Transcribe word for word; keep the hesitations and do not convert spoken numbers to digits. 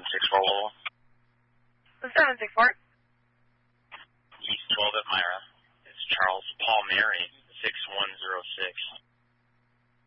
six four Lowell. seven six four. East twelve at Myra. It's Charles Palmieri, six one